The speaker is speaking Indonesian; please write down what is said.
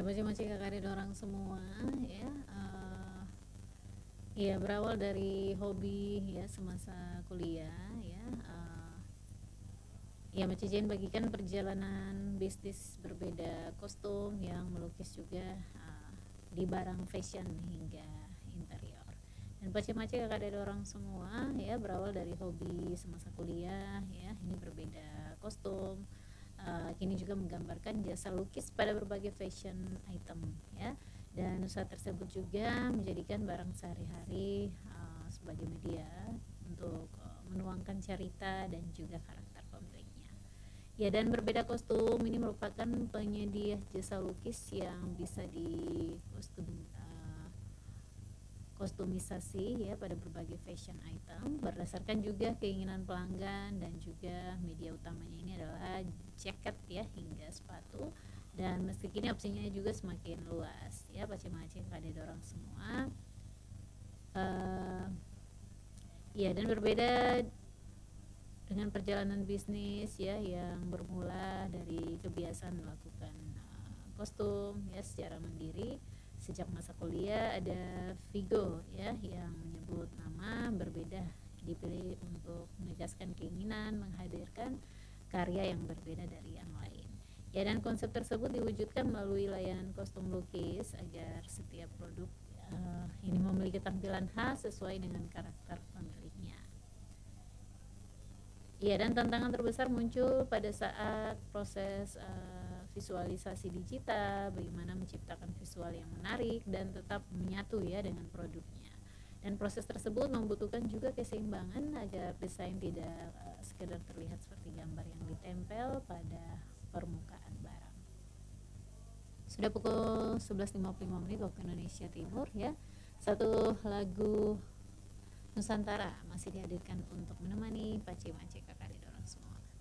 Macam-macam kakak ada orang semua ya. Ya berawal dari hobi ya semasa kuliah ya. Ya Maci Jane bagikan perjalanan bisnis berbeda kostum yang melukis juga di barang fashion hingga interior. Dan macam-macam kakak ada orang semua ya berawal dari hobi semasa kuliah ya. Ini berbeda kostum. Kini juga menggambarkan jasa lukis pada berbagai fashion item ya, dan usaha tersebut juga menjadikan barang sehari-hari sebagai media untuk menuangkan cerita dan juga karakter pemiliknya ya. Dan berbeda kostum ini merupakan penyedia jasa lukis yang bisa di kostumisasi ya pada berbagai fashion item berdasarkan juga keinginan pelanggan, dan juga media utamanya ini adalah jaket ya hingga sepatu. Dan meski kini opsinya juga semakin luas ya, macam-macam ada orang semua. Ya, dan berbeda dengan perjalanan bisnis ya yang bermula dari kebiasaan melakukan kostum ya secara mandiri. Sejak masa kuliah ada Vigo ya yang menyebut nama berbeda dipilih untuk menegaskan keinginan menghadirkan karya yang berbeda dari yang lain ya, dan konsep tersebut diwujudkan melalui layanan kostum lukis agar setiap produk ini memiliki tampilan khas sesuai dengan karakter pemiliknya. Ya, dan tantangan terbesar muncul pada saat proses visualisasi digital, bagaimana menciptakan visual yang menarik dan tetap menyatu ya dengan produknya. Dan proses tersebut membutuhkan juga keseimbangan agar desain tidak sekedar terlihat seperti gambar yang ditempel pada permukaan barang. Sudah pukul 11.55 menit waktu Indonesia Timur ya. Satu lagu Nusantara masih dihadirkan untuk menemani Pace Mace kakak di orang semua.